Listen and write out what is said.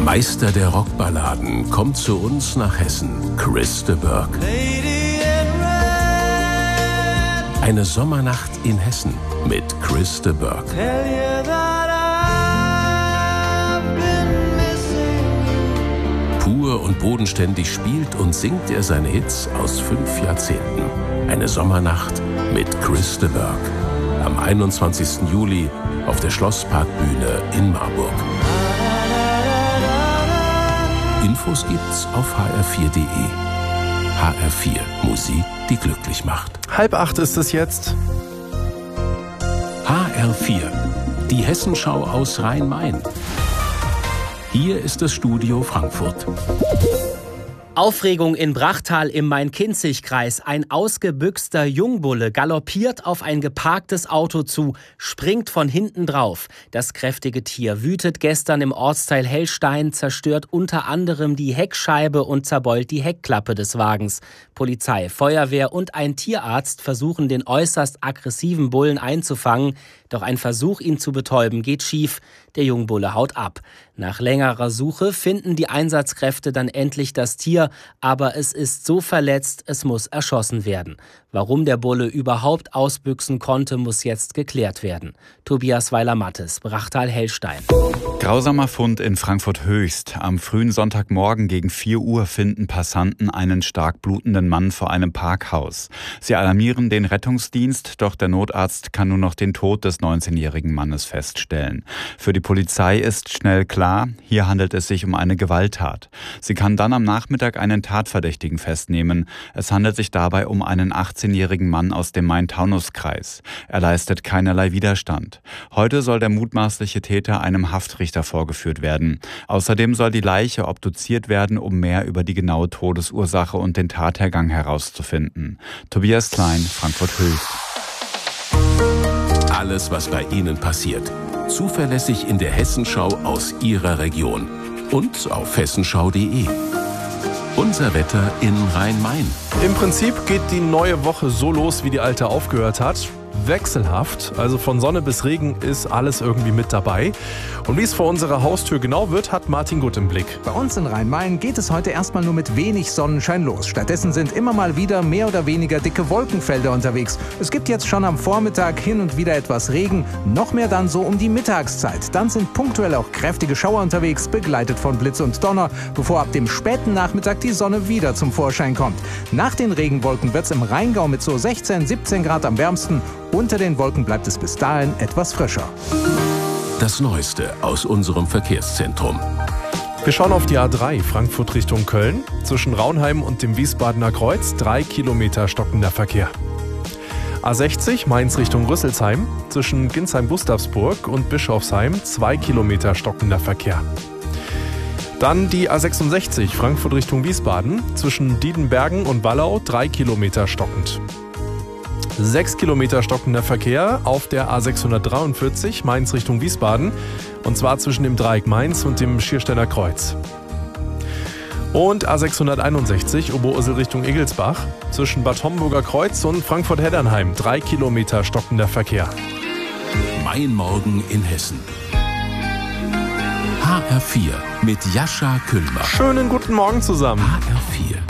Meister der Rockballaden kommt zu uns nach Hessen, Chris de Burgh. Eine Sommernacht in Hessen mit Chris de Burgh. Pur und bodenständig spielt und singt er seine Hits aus 5 Jahrzehnten. Eine Sommernacht mit Chris de Burgh. Am 21. Juli auf der Schlossparkbühne in Marburg. Infos gibt's auf hr4.de. HR4, Musik, die glücklich macht. 7:30 ist es jetzt. HR4, die Hessenschau aus Rhein-Main. Hier ist das Studio Frankfurt. Aufregung in Brachtal im Main-Kinzig-Kreis. Ein ausgebüxter Jungbulle galoppiert auf ein geparktes Auto zu, springt von hinten drauf. Das kräftige Tier wütet gestern im Ortsteil Hellstein, zerstört unter anderem die Heckscheibe und zerbeult die Heckklappe des Wagens. Polizei, Feuerwehr und ein Tierarzt versuchen, den äußerst aggressiven Bullen einzufangen. Doch ein Versuch, ihn zu betäuben, geht schief. Der Jungbulle haut ab. Nach längerer Suche finden die Einsatzkräfte dann endlich das Tier, aber es ist so verletzt, es muss erschossen werden. Warum der Bulle überhaupt ausbüchsen konnte, muss jetzt geklärt werden. Tobias Weiler-Mattes, Brachtal-Hellstein. Grausamer Fund in Frankfurt-Höchst. Am frühen Sonntagmorgen gegen 4 Uhr finden Passanten einen stark blutenden Mann vor einem Parkhaus. Sie alarmieren den Rettungsdienst, doch der Notarzt kann nur noch den Tod des 19-jährigen Mannes feststellen. Für die Polizei ist schnell klar, hier handelt es sich um eine Gewalttat. Sie kann dann am Nachmittag einen Tatverdächtigen festnehmen. Es handelt sich dabei um einen 18-jährigen Mann aus dem Main-Taunus-Kreis. Er leistet keinerlei Widerstand. Heute soll der mutmaßliche Täter einem Haftrichter vorgeführt werden. Außerdem soll die Leiche obduziert werden, um mehr über die genaue Todesursache und den Tathergang herauszufinden. Tobias Klein, Frankfurt-Höchst. Alles, was bei Ihnen passiert. Zuverlässig in der Hessenschau aus Ihrer Region. Und auf hessenschau.de. Unser Wetter in Rhein-Main. Im Prinzip geht die neue Woche so los, wie die alte aufgehört hat. Wechselhaft, also von Sonne bis Regen ist alles irgendwie mit dabei. Und wie es vor unserer Haustür genau wird, hat Martin Gutt im Blick. Bei uns in Rhein-Main geht es heute erstmal nur mit wenig Sonnenschein los. Stattdessen sind immer mal wieder mehr oder weniger dicke Wolkenfelder unterwegs. Es gibt jetzt schon am Vormittag hin und wieder etwas Regen, noch mehr dann so um die Mittagszeit. Dann sind punktuell auch kräftige Schauer unterwegs, begleitet von Blitz und Donner, bevor ab dem späten Nachmittag die Sonne wieder zum Vorschein kommt. Nach den Regenwolken wird es im Rheingau mit so 16, 17 Grad am wärmsten. Unter den Wolken bleibt es bis dahin etwas frischer. Das Neueste aus unserem Verkehrszentrum. Wir schauen auf die A3 Frankfurt Richtung Köln. Zwischen Raunheim und dem Wiesbadener Kreuz 3 Kilometer stockender Verkehr. A60 Mainz Richtung Rüsselsheim. Zwischen Ginsheim-Gustavsburg und Bischofsheim 2 Kilometer stockender Verkehr. Dann die A66 Frankfurt Richtung Wiesbaden. Zwischen Diedenbergen und Wallau 3 Kilometer stockend. 6 Kilometer stockender Verkehr auf der A643 Mainz Richtung Wiesbaden. Und zwar zwischen dem Dreieck Mainz und dem Schiersteiner Kreuz. Und A661 Oberursel Richtung Egelsbach. Zwischen Bad Homburger Kreuz und Frankfurt-Heddernheim 3 Kilometer stockender Verkehr. Mein Morgen in Hessen. HR4 mit Jascha Küllmann. Schönen guten Morgen zusammen. HR4.